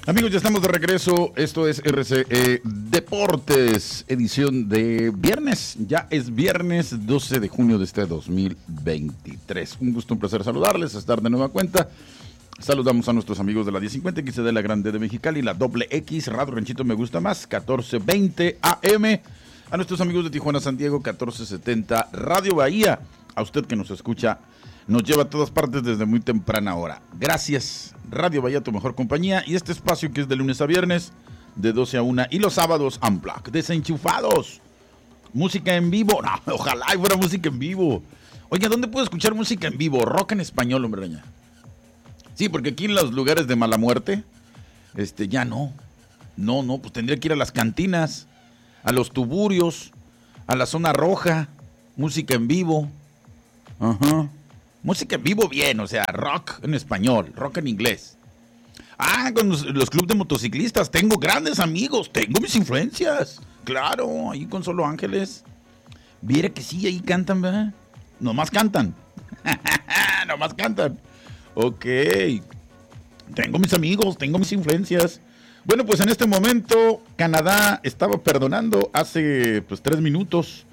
Amigos, ya estamos de regreso. Esto es RCE Deportes, edición de viernes. Ya es viernes 12 de junio de este 2023. Un gusto, un placer saludarles, estar de nueva cuenta. Saludamos a nuestros amigos de la 1050, XD de la Grande de Mexicali, la Doble X, Radio Ranchito Me Gusta Más, 1420 AM. A nuestros amigos de Tijuana, San Diego, 1470 Radio Bahía. A usted que nos escucha, nos lleva a todas partes desde muy temprana hora. Gracias, Radio Bahía, tu mejor compañía. Y este espacio que es de lunes a viernes, de 12 a 1. Y los sábados, Unplugged, desenchufados. Música en vivo. No, ojalá fuera música en vivo. Oiga, ¿dónde puedo escuchar música en vivo? Rock en español, hombre. Sí, porque aquí en los lugares de mala muerte, ya no. No, pues tendría que ir a las cantinas, a los tuburios, a la zona roja. Música en vivo. Ajá. Música en vivo bien, o sea, rock en español, rock en inglés. Con los clubes de motociclistas, tengo grandes amigos, tengo mis influencias. Claro, ahí con Solo Ángeles. Viera que sí, ahí cantan, ¿verdad? Nomás cantan. Nomás cantan. Ok. Tengo mis amigos, tengo mis influencias. Bueno, pues en este momento, Canadá estaba perdonando hace 3 minutos.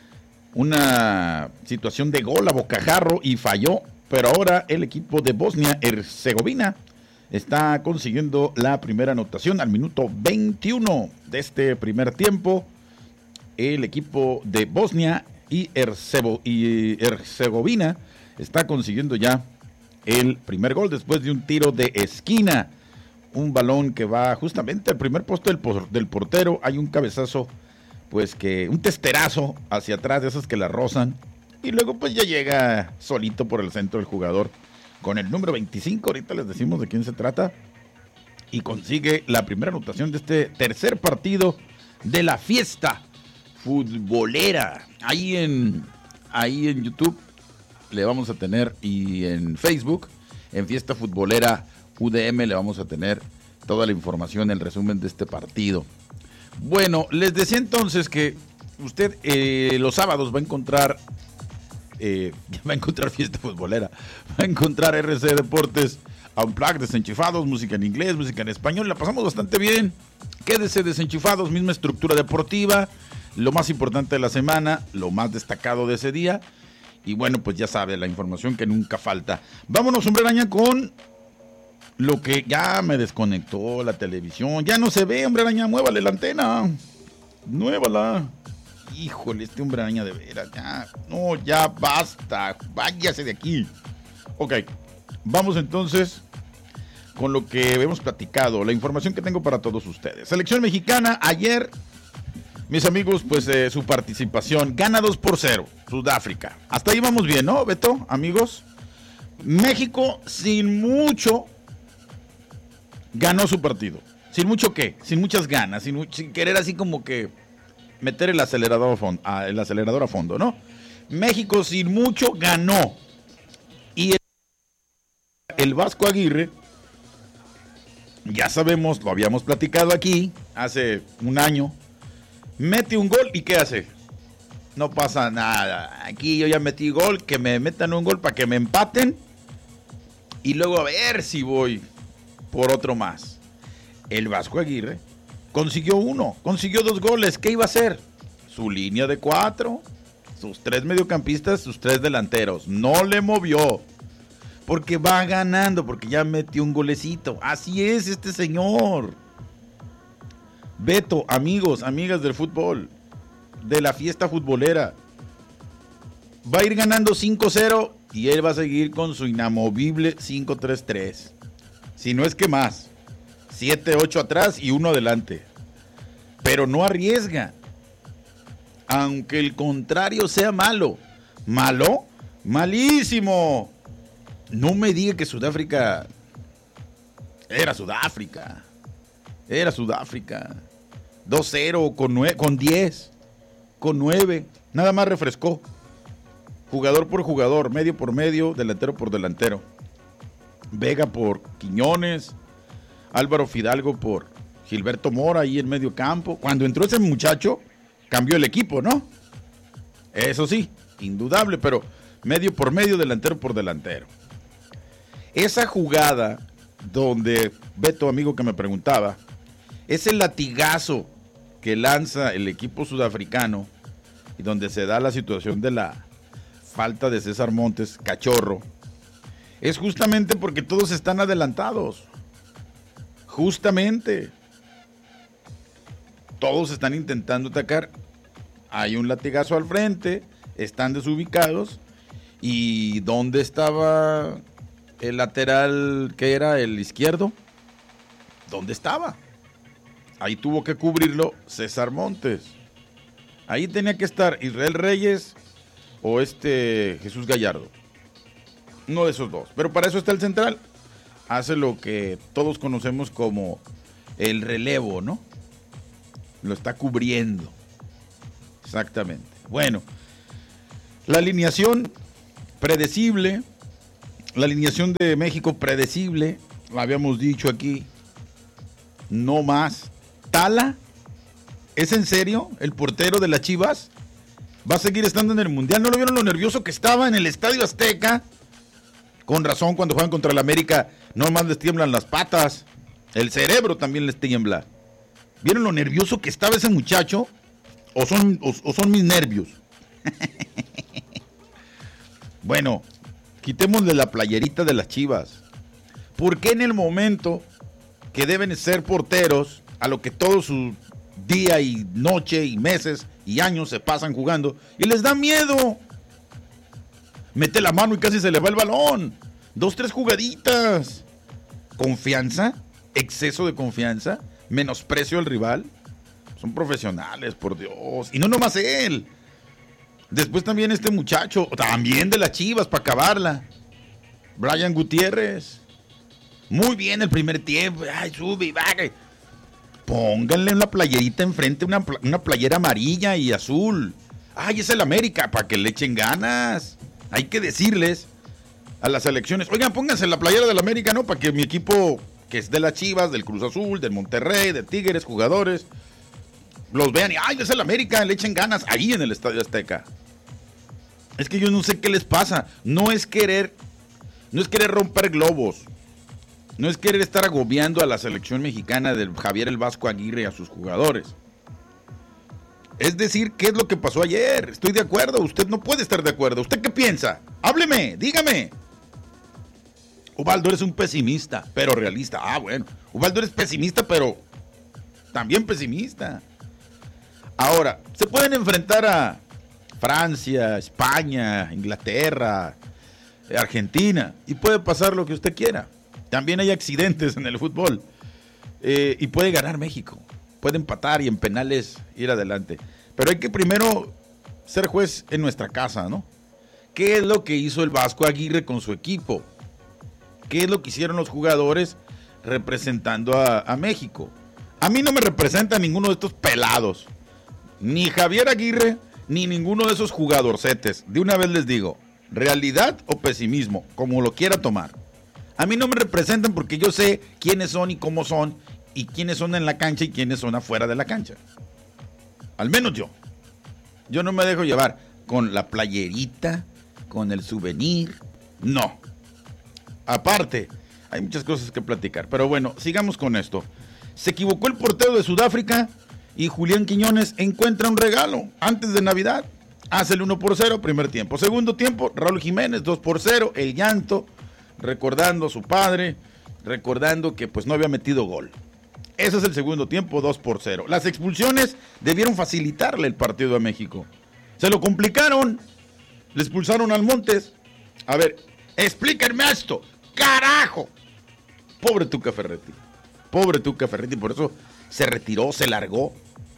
Una situación de gol a bocajarro y falló, pero ahora el equipo de Bosnia-Herzegovina está consiguiendo la primera anotación al minuto 21 de este primer tiempo. El equipo de Bosnia y Herzegovina está consiguiendo ya el primer gol después de un tiro de esquina. Un balón que va justamente al primer poste del portero. Hay un cabezazo, un testerazo hacia atrás, de esos que la rozan, y luego ya llega solito por el centro el jugador con el número 25, ahorita les decimos de quién se trata, y consigue la primera anotación de este tercer partido de la fiesta futbolera. Ahí en YouTube le vamos a tener, y en Facebook, en Fiesta Futbolera UDM, le vamos a tener toda la información, el resumen de este partido. Bueno, les decía entonces que usted los sábados va a encontrar Fiesta Futbolera, va a encontrar RC Deportes, Unplugged, desenchufados, música en inglés, música en español. La pasamos bastante bien. Quédese desenchufados, misma estructura deportiva, lo más importante de la semana, lo más destacado de ese día. Y bueno, pues ya sabe, la información que nunca falta. Vámonos, hombre araña, con lo que ya me desconectó la televisión. Ya no se ve, hombre araña, muévale la antena. Muévala. Híjole, este hombre araña de veras. Ya basta. Váyase de aquí. Ok, vamos entonces con lo que hemos platicado. La información que tengo para todos ustedes. Selección mexicana, ayer, mis amigos, su participación. Gana 2-0, Sudáfrica. Hasta ahí vamos bien, ¿no, Beto? Amigos. México, sin mucho, ganó su partido. ¿Sin mucho qué? Sin muchas ganas, sin querer así como que meter el acelerador a fondo, ¿no? México sin mucho ganó. Y el Vasco Aguirre, ya sabemos, lo habíamos platicado aquí hace un año, mete un gol y ¿qué hace? No pasa nada. Aquí yo ya metí gol, que me metan un gol para que me empaten y luego a ver si voy por otro más. El Vasco Aguirre consiguió 2 goles. ¿Qué iba a hacer? Su línea de 4, sus 3 mediocampistas, sus 3 delanteros. No le movió, porque va ganando, porque ya metió un golecito. Así es este señor. Beto, amigos, amigas del fútbol, de la fiesta futbolera, va a ir ganando 5-0 y él va a seguir con su inamovible 5-3-3. Si no es que más. 7-8 atrás y 1 adelante. Pero no arriesga. Aunque el contrario sea malo. ¿Malo? ¡Malísimo! No me diga que Sudáfrica era Sudáfrica. 2-0 con 10. Con 9. Nada más refrescó. Jugador por jugador, medio por medio, delantero por delantero. Vega por Quiñones, Álvaro Fidalgo por Gilberto Mora ahí en medio campo. Cuando entró ese muchacho, cambió el equipo, ¿no? Eso sí, indudable, pero medio por medio, delantero por delantero. Esa jugada donde Beto, amigo que me preguntaba, es el latigazo que lanza el equipo sudafricano y donde se da la situación de la falta de César Montes, cachorro, es justamente porque todos están adelantados. Justamente. Todos están intentando atacar. Hay un latigazo al frente, están desubicados. ¿Y dónde estaba el lateral que era el izquierdo? ¿Dónde estaba? Ahí tuvo que cubrirlo César Montes. Ahí tenía que estar Israel Reyes o Jesús Gallardo. Uno de esos dos. Pero para eso está el central. Hace lo que todos conocemos como el relevo, ¿no? Lo está cubriendo. Exactamente. Bueno, la alineación predecible. La alineación de México predecible. La habíamos dicho aquí. No más. Tala. ¿Es en serio? ¿El portero de las Chivas va a seguir estando en el Mundial? ¿No lo vieron lo nervioso que estaba en el Estadio Azteca? Con razón, cuando juegan contra el América, no más les tiemblan las patas. El cerebro también les tiembla. ¿Vieron lo nervioso que estaba ese muchacho? ¿O son mis nervios? Bueno, quitémosle la playerita de las Chivas. ¿Por qué en el momento que deben ser porteros, a lo que todo su día y noche y meses y años se pasan jugando, y les da miedo? Mete la mano y casi se le va el balón. 2, 3 jugaditas. Confianza, exceso de confianza, menosprecio al rival. Son profesionales, por Dios. Y no nomás él. Después también este muchacho, también de las Chivas, para acabarla. Brian Gutiérrez. Muy bien el primer tiempo. Ay, sube y baja. Pónganle una playerita enfrente, una playera amarilla y azul. Ay, es el América, para que le echen ganas. Hay que decirles a las selecciones, oigan, pónganse la playera del América, ¿no? Para que mi equipo, que es de las Chivas, del Cruz Azul, del Monterrey, de Tigres, jugadores, los vean y, ay, es el América, le echen ganas ahí en el Estadio Azteca. Es que yo no sé qué les pasa. No es querer romper globos. No es querer estar agobiando a la selección mexicana del Javier el Vasco Aguirre y a sus jugadores. Es decir, ¿qué es lo que pasó ayer? Estoy de acuerdo, usted no puede estar de acuerdo. ¿Usted qué piensa? Hábleme, dígame. Ubaldo, eres un pesimista, pero realista. Ah, bueno, Ubaldo eres pesimista, pero también pesimista. Ahora, se pueden enfrentar a Francia, España, Inglaterra, Argentina, y puede pasar lo que usted quiera. También hay accidentes en el fútbol. Y puede ganar México. Puede empatar y en penales ir adelante. Pero hay que primero ser juez en nuestra casa, ¿no? ¿Qué es lo que hizo el Vasco Aguirre con su equipo? ¿Qué es lo que hicieron los jugadores representando a México? A mí no me representa ninguno de estos pelados. Ni Javier Aguirre, ni ninguno de esos jugadorcetes. De una vez les digo, realidad o pesimismo, como lo quiera tomar. A mí no me representan porque yo sé quiénes son y cómo son, y quiénes son en la cancha y quiénes son afuera de la cancha. Al menos yo. Yo no me dejo llevar con la playerita, con el souvenir. No. Aparte, hay muchas cosas que platicar. Pero bueno, sigamos con esto. Se equivocó el portero de Sudáfrica y Julián Quiñones encuentra un regalo antes de Navidad. Hace el 1-0, primer tiempo. Segundo tiempo, Raúl Jiménez, 2-0, el llanto, recordando a su padre, recordando que pues no había metido gol. Ese es el segundo tiempo, 2-0. Las expulsiones debieron facilitarle el partido a México. Se lo complicaron. Le expulsaron al Montes. A ver, explíquenme esto. ¡Carajo! Pobre Tuca Ferretti. Pobre Tuca Ferretti, por eso se retiró, se largó.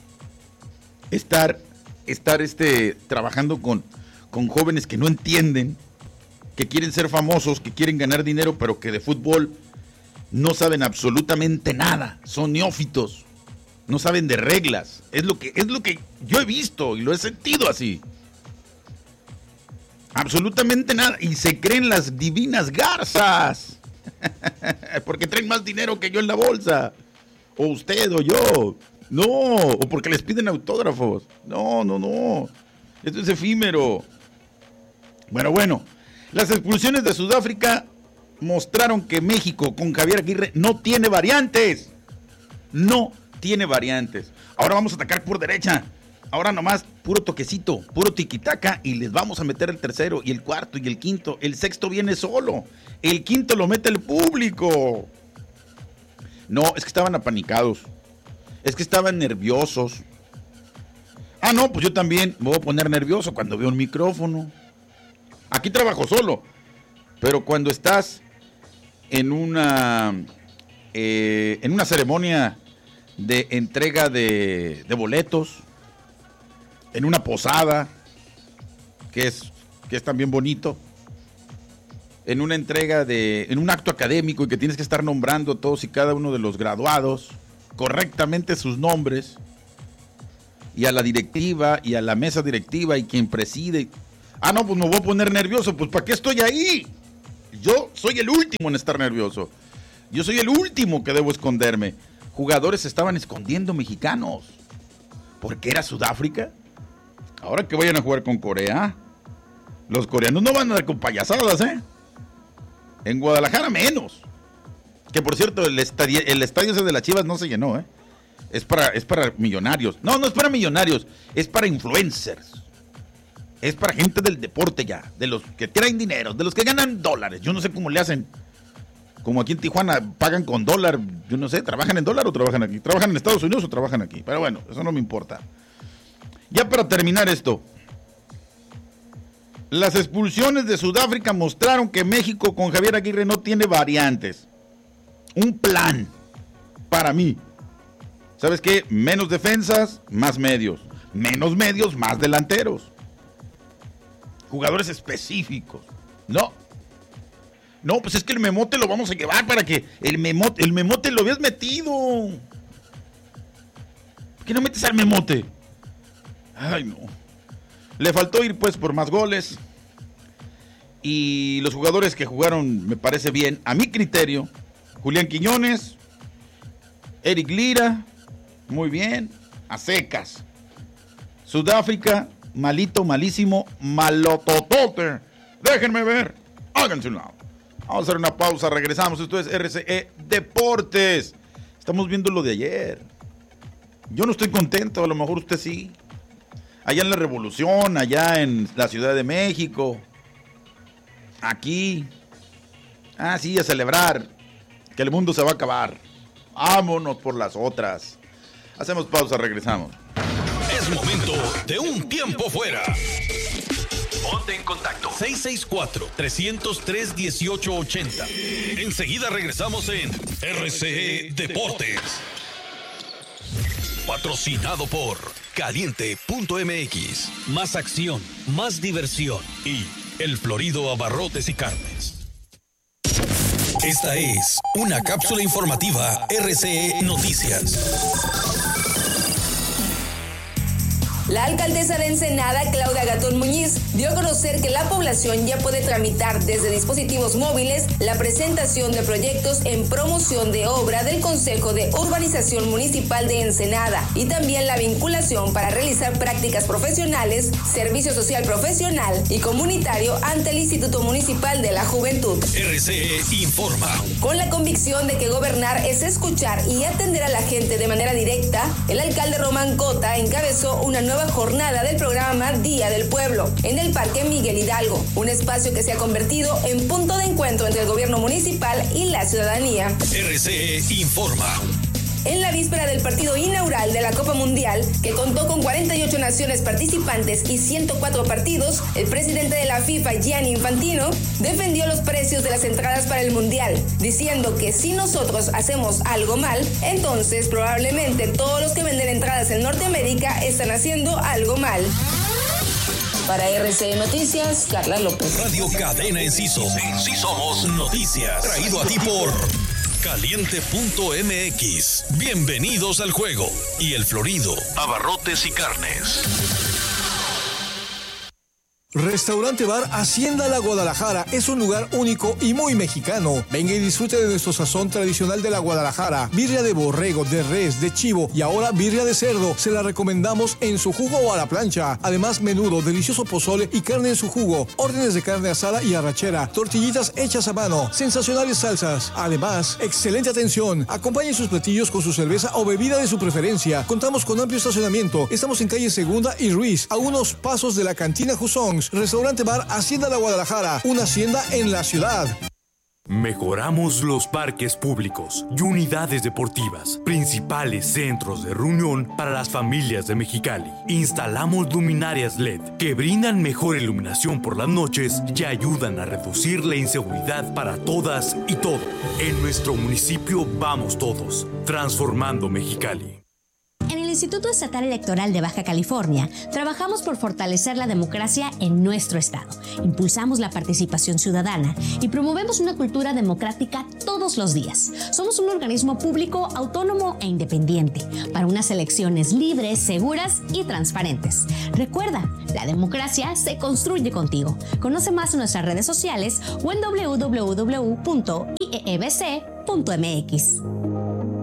Estar trabajando con jóvenes que no entienden, que quieren ser famosos, que quieren ganar dinero, pero que de fútbol no saben absolutamente nada, son neófitos, no saben de reglas. Es lo que yo he visto y lo he sentido así. Absolutamente nada. Y se creen las divinas garzas. Porque traen más dinero que yo en la bolsa. O usted o yo. No, o porque les piden autógrafos. No. Esto es efímero. Bueno. Las expulsiones de Sudáfrica mostraron que México con Javier Aguirre no tiene variantes. No tiene variantes. Ahora vamos a atacar por derecha. Ahora nomás puro toquecito, puro tiquitaca y les vamos a meter el tercero y el cuarto y el quinto. El sexto viene solo. El quinto lo mete el público. No, es que estaban apanicados. Es que estaban nerviosos. Ah, no, pues yo también me voy a poner nervioso cuando veo un micrófono. Aquí trabajo solo. Pero cuando estás en una ceremonia de entrega de boletos, en una posada, que es también bonito, en una entrega en un acto académico y que tienes que estar nombrando a todos y cada uno de los graduados, correctamente sus nombres, y a la directiva y a la mesa directiva y quien preside. Ah, no, pues me voy a poner nervioso, pues ¿para qué estoy ahí? Yo soy el último en estar nervioso. Yo soy el último que debo esconderme. Jugadores se estaban escondiendo mexicanos. ¿Porque era Sudáfrica? Ahora que vayan a jugar con Corea, los coreanos no van a dar con payasadas, ¿eh? En Guadalajara menos. Que por cierto, el estadio ese de las Chivas no se llenó, ¿eh? Es para millonarios. No es para millonarios, es para influencers. Es para gente del deporte ya, de los que traen dinero, de los que ganan dólares. Yo no sé cómo le hacen. Como aquí en Tijuana pagan con dólar, yo no sé, ¿trabajan en dólar o trabajan aquí? ¿Trabajan en Estados Unidos o trabajan aquí? Pero bueno, eso no me importa. Ya para terminar esto, las expulsiones de Sudáfrica mostraron que México con Javier Aguirre no tiene variantes. Un plan, para mí. ¿Sabes qué? Menos defensas, más medios. Menos medios, más delanteros. Jugadores específicos. No, pues es que el memote lo vamos a llevar para que el memote lo habías metido. ¿Por qué no metes al memote? Ay, no. Le faltó ir pues por más goles. Y los jugadores que jugaron me parece bien, a mi criterio, Julián Quiñones, Eric Lira, muy bien, a secas. Sudáfrica, malito, malísimo, malototote. Déjenme ver, háganse un lado. Vamos a hacer una pausa, regresamos. Esto es RCE Deportes. Estamos viendo lo de ayer. Yo no estoy contento, a lo mejor usted sí. Allá en la Revolución, allá en la Ciudad de México. Aquí. Ah, sí, a celebrar que el mundo se va a acabar. Vámonos por las otras. Hacemos pausa, regresamos. Es momento de un tiempo fuera. Ponte en contacto. 664-303-1880. Enseguida regresamos en RCE Deportes. Patrocinado por Caliente.mx. Más acción, más diversión. Y El Florido Abarrotes y Carnes. Esta es una cápsula informativa RCE Noticias. La alcaldesa de Ensenada, Claudia Gatón Muñiz, dio a conocer que la población ya puede tramitar desde dispositivos móviles la presentación de proyectos en promoción de obra del Consejo de Urbanización Municipal de Ensenada y también la vinculación para realizar prácticas profesionales, servicio social profesional y comunitario ante el Instituto Municipal de la Juventud. RCE informa. Con la convicción de que gobernar es escuchar y atender a la gente de manera directa, el alcalde Román Cota encabezó una nueva jornada del programa Día del Pueblo en el Parque Miguel Hidalgo, un espacio que se ha convertido en punto de encuentro entre el gobierno municipal y la ciudadanía. RCE informa. En la víspera del partido inaugural de la Copa Mundial, que contó con 48 naciones participantes y 104 partidos, el presidente de la FIFA, Gianni Infantino, defendió los precios de las entradas para el Mundial, diciendo que si nosotros hacemos algo mal, entonces probablemente todos los que venden entradas en Norteamérica están haciendo algo mal. Para RCE Noticias, Carla López. Radio Cadena Enciso. Sí somos noticias. Traído a ti por Caliente.mx. Bienvenidos al juego. Y El Florido, Abarrotes y Carnes. Restaurante Bar Hacienda La Guadalajara es un lugar único y muy mexicano. Venga y disfrute de nuestro sazón tradicional de la Guadalajara. Birria de borrego, de res, de chivo y ahora birria de cerdo. Se la recomendamos en su jugo o a la plancha. Además, menudo, delicioso pozole y carne en su jugo. Órdenes de carne asada y arrachera. Tortillitas hechas a mano. Sensacionales salsas. Además, excelente atención. Acompañe sus platillos con su cerveza o bebida de su preferencia. Contamos con amplio estacionamiento. Estamos en calle Segunda y Ruiz, a unos pasos de la cantina Jusongs. Restaurante Bar Hacienda La Guadalajara, una hacienda en la ciudad. Mejoramos los parques públicos y unidades deportivas, principales centros de reunión para las familias de Mexicali. Instalamos luminarias LED que brindan mejor iluminación por las noches y ayudan a reducir la inseguridad para todas y todos. En nuestro municipio vamos todos, transformando Mexicali. En el Instituto Estatal Electoral de Baja California, trabajamos por fortalecer la democracia en nuestro estado. Impulsamos la participación ciudadana y promovemos una cultura democrática todos los días. Somos un organismo público, autónomo e independiente para unas elecciones libres, seguras y transparentes. Recuerda, la democracia se construye contigo. Conoce más en nuestras redes sociales o en www.iebc.mx.